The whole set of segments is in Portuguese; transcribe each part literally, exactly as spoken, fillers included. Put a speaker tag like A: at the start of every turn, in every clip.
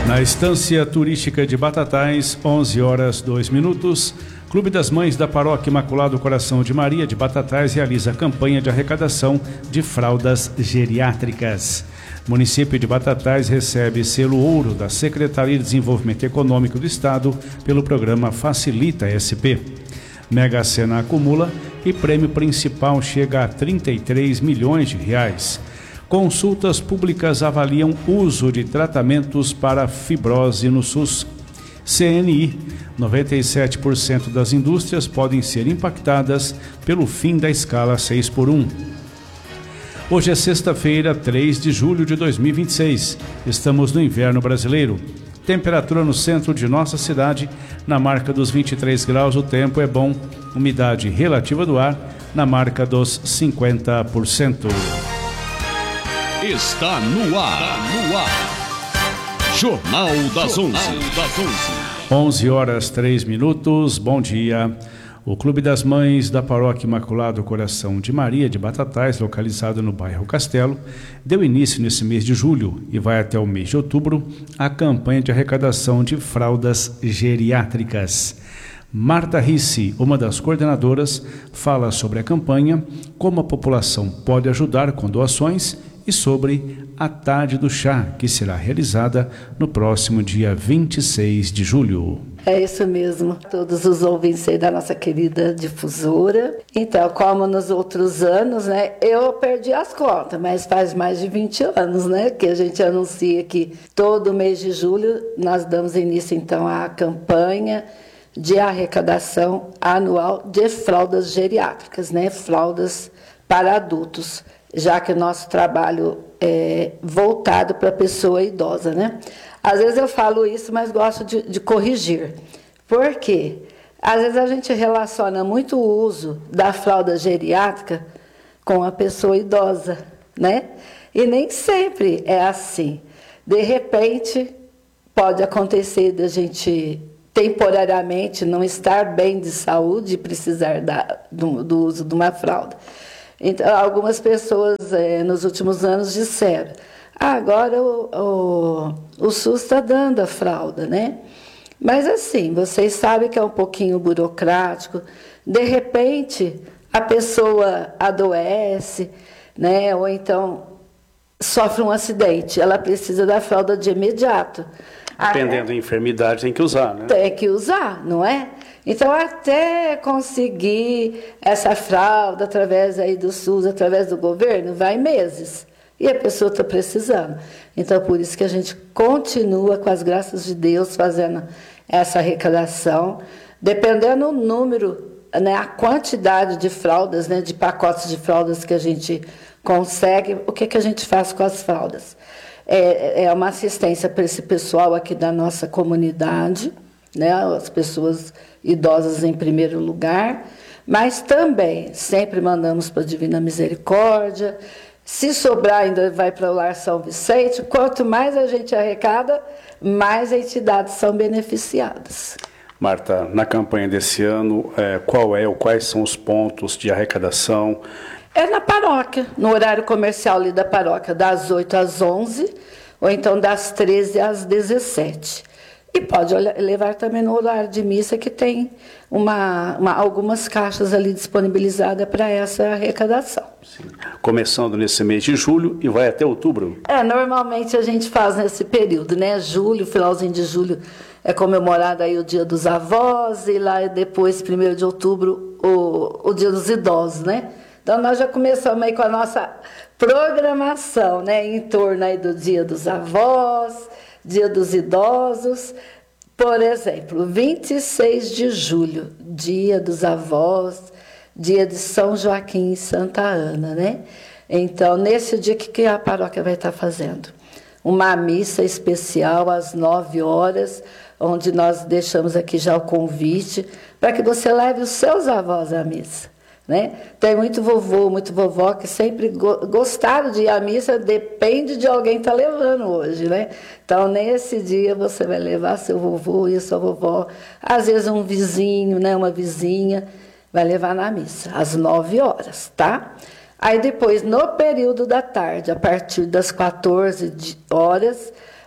A: Na estância turística de Batatais, onze horas dois minutos, Clube das Mães da Paróquia Imaculado Coração de Maria de Batatais realiza a campanha de arrecadação de fraldas geriátricas. O município de Batatais recebe selo ouro da Secretaria de Desenvolvimento Econômico do Estado pelo programa Facilita S P. Mega Sena acumula e prêmio principal chega a trinta e três milhões de reais. Consultas públicas avaliam uso de tratamentos para fibrose no SUS. C N I, noventa e sete por cento das indústrias podem ser impactadas pelo fim da escala seis por um. Hoje é sexta-feira, três de julho de dois mil e vinte e seis. Estamos no inverno brasileiro. Temperatura no centro de nossa cidade, na marca dos vinte e três graus, o tempo é bom. Umidade relativa do ar, na marca dos cinquenta por cento.
B: Está no ar, no ar. Jornal das onze.
A: onze horas três minutos, bom dia. O Clube das Mães da Paróquia Imaculado Coração de Maria de Batatais, localizado no bairro Castelo, deu início nesse mês de julho e vai até o mês de outubro a campanha de arrecadação de fraldas geriátricas. Marta Ricci, uma das coordenadoras, fala sobre a campanha, como a população pode ajudar com doações e sobre a Tarde do Chá, que será realizada no próximo dia vinte e seis de julho.
C: É isso mesmo, todos os ouvintes aí da nossa querida difusora. Então, como nos outros anos, né, eu perdi as contas, mas faz mais de vinte anos, né, que a gente anuncia que todo mês de julho nós damos início, então, à campanha de arrecadação anual de fraldas geriátricas, né, fraldas para adultos, já que o nosso trabalho é voltado para a pessoa idosa, né? Às vezes eu falo isso, mas gosto de, de corrigir. Por quê? Às vezes a gente relaciona muito o uso da fralda geriátrica com a pessoa idosa, né? E nem sempre é assim. De repente, pode acontecer da gente temporariamente não estar bem de saúde e precisar da, do, do uso de uma fralda. Então, algumas pessoas é, nos últimos anos disseram, ah, agora o, o, o SUS está dando a fralda, né? Mas assim, vocês sabem que é um pouquinho burocrático, de repente a pessoa adoece, né? Ou então sofre um acidente, ela precisa da fralda de imediato.
A: Dependendo da enfermidade, tem que usar, né?
C: Tem que usar, não é? Então, até conseguir essa fralda através aí do SUS, através do governo, vai meses. E a pessoa está precisando. Então, por isso que a gente continua, com as graças de Deus, fazendo essa arrecadação. Dependendo do número, né, a quantidade de fraldas, né, de pacotes de fraldas que a gente consegue, o que, que a gente faz com as fraldas? É, é uma assistência para esse pessoal aqui da nossa comunidade, né, as pessoas idosas em primeiro lugar, mas também sempre mandamos para a Divina Misericórdia. Se sobrar, ainda vai para o Lar São Vicente. Quanto mais a gente arrecada, mais entidades são beneficiadas.
A: Marta, na campanha desse ano, é, qual é ou quais são os pontos de arrecadação?
C: É na paróquia, no horário comercial ali da paróquia, das oito às onze, ou então das treze às dezessete. E pode levar também no horário de missa, que tem uma, uma, algumas caixas ali disponibilizadas para essa arrecadação.
A: Sim. Começando nesse mês de julho e vai até outubro?
C: É, normalmente a gente faz nesse período, né? Julho, finalzinho de julho é comemorado aí o Dia dos Avós, e lá depois, primeiro de outubro, o, o Dia dos Idosos, né? Então nós já começamos aí com a nossa programação, né? Em torno aí do Dia dos Avós, Dia dos Idosos. Por exemplo, vinte e seis de julho, Dia dos Avós, Dia de São Joaquim e Santa Ana, né? Então, nesse dia, o que a paróquia vai estar fazendo? Uma missa especial às nove horas, onde nós deixamos aqui já o convite para que você leve os seus avós à missa. Né? Tem muito vovô, muito vovó que sempre go- gostaram de ir à missa, depende de alguém estar tá levando hoje, né? Então, nesse dia, você vai levar seu vovô e sua vovó, às vezes um vizinho, né? Uma vizinha, vai levar na missa, às nove horas, tá? Aí depois, no período da tarde, a partir das quatorze horas,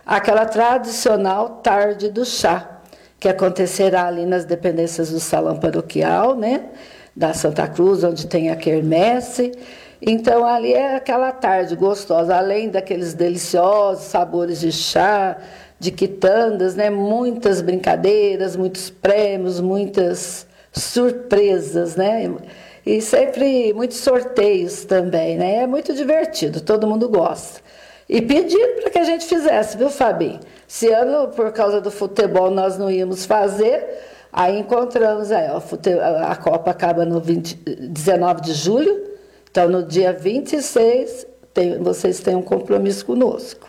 C: aquela tradicional tarde do chá, que acontecerá ali nas dependências do salão paroquial, né, da Santa Cruz, onde tem a quermesse. Então, ali é aquela tarde gostosa, além daqueles deliciosos sabores de chá, de quitandas, né, muitas brincadeiras, muitos prêmios, muitas surpresas, né, e sempre muitos sorteios também, né, é muito divertido, todo mundo gosta. E pediram para que a gente fizesse, viu, Fabinho? Esse ano, por causa do futebol, nós não íamos fazer, aí encontramos, aí, ó, a Copa acaba no vinte, dezenove de julho, então no dia vinte e seis, tem, vocês têm um compromisso conosco.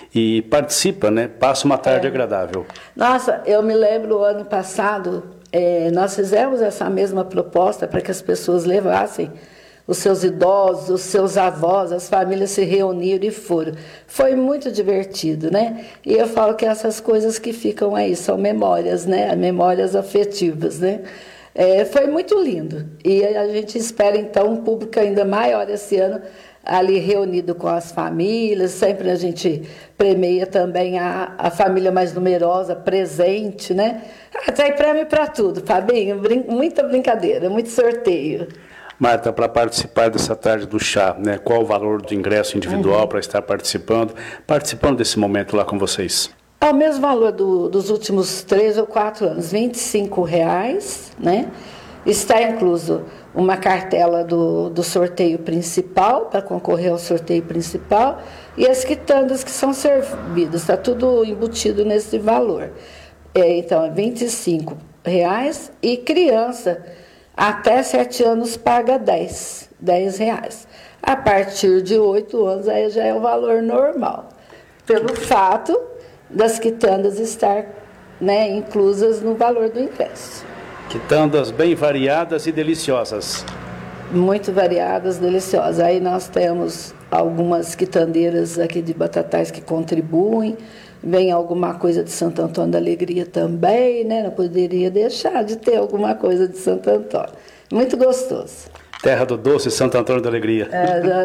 A: E participa, né? Passa uma tarde é. agradável.
C: Nossa, eu me lembro, o ano passado, é, nós fizemos essa mesma proposta para que as pessoas levassem os seus idosos, os seus avós, as famílias se reuniram e foram. Foi muito divertido, né? E eu falo que essas coisas que ficam aí são memórias, né? Memórias afetivas, né? É, foi muito lindo. E a gente espera, então, um público ainda maior esse ano, ali reunido com as famílias. Sempre a gente premia também a, a família mais numerosa, presente, né? Ah, tem prêmio para tudo, Fabinho. Brin- muita brincadeira, muito sorteio.
A: Marta, para participar dessa tarde do chá, né, qual o valor do ingresso individual uhum. para estar participando, participando desse momento lá com vocês?
C: É o mesmo valor do, dos últimos três ou quatro anos, vinte e cinco reais, né? Está incluso uma cartela do, do sorteio principal, para concorrer ao sorteio principal, e as quitandas que são servidas, está tudo embutido nesse valor. É, então, é vinte e cinco reais, e criança até sete anos paga dez reais. A partir de oito anos, aí já é o valor normal, pelo fato das quitandas estar, né, inclusas no valor do ingresso.
A: Quitandas bem variadas e deliciosas.
C: Muito variadas, deliciosas. Aí nós temos algumas quitandeiras aqui de Batatais que contribuem, vem alguma coisa de Santo Antônio da Alegria também, né? Não poderia deixar de ter alguma coisa de Santo Antônio. Muito gostoso.
A: Terra do Doce, Santo Antônio da Alegria.
C: É,